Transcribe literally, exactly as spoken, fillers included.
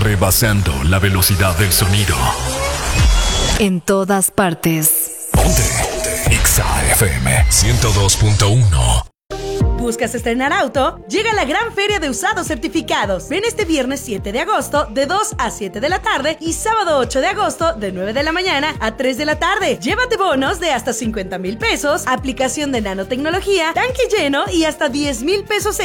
rebasando la velocidad del sonido. En todas partes. Ponte, ponte. Exa F M ciento dos punto uno. ¿Buscas estrenar auto? Llega la gran feria de usados certificados. Ven este viernes siete de agosto de dos a siete de la tarde y sábado ocho de agosto de nueve de la mañana a tres de la tarde. Llévate bonos de hasta cincuenta mil pesos, aplicación de nanotecnología, tanque lleno y hasta diez mil pesos